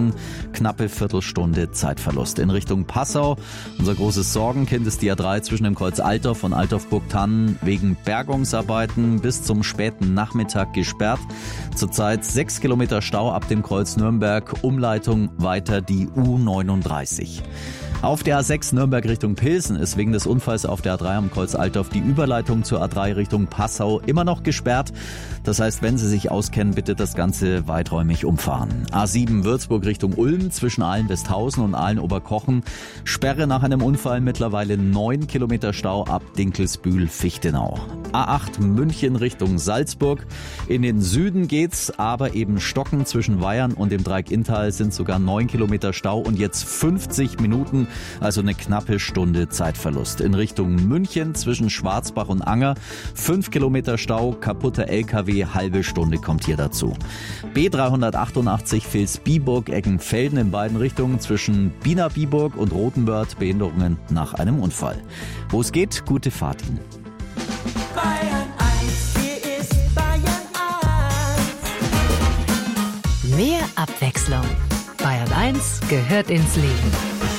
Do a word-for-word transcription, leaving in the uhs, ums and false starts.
Minuten, knappe Viertelstunde Zeitverlust. In Richtung Passau, unser großes Sorgenkind, ist die A drei zwischen dem Kreuz Altdorf und Altdorf-Burgthann wegen Bergungsarbeiten bis zum späten Nachmittag gesperrt. Zurzeit sechs Kilometer Stau ab dem Kreuz Nürnberg, Umleitung weiter die U neununddreißig. Auf der A sechs Nürnberg Richtung Pilsen ist wegen des Unfalls auf der A drei am Kreuz Altdorf die Überleitung zur A drei Richtung Passau immer noch gesperrt. Das heißt, wenn Sie sich auskennen, bitte das Ganze weiträumig umfahren. A sieben Würzburg Richtung Ulm zwischen Aalen-Westhausen und Aalen-Oberkochen. Sperre nach einem Unfall, mittlerweile neun Kilometer Stau ab Dinkelsbühl-Fichtenau. A acht München Richtung Salzburg. In den Süden geht's, aber eben stocken zwischen Weyern und dem Dreieck Inntal sind sogar neun Kilometer Stau und jetzt fünfzig Minuten. Also eine knappe Stunde Zeitverlust. In Richtung München zwischen Schwarzbach und Anger fünf Kilometer Stau, kaputter L K W, halbe Stunde kommt hier dazu. B dreihundertachtundachtzig Vilsbiburg-Eckenfelden in beiden Richtungen zwischen Biener-Biburg und Rothenwörth, Behinderungen nach einem Unfall. Wo es geht, gute Fahrt Ihnen. Bayern eins, hier ist Bayern eins. Mehr Abwechslung. Bayern eins gehört ins Leben.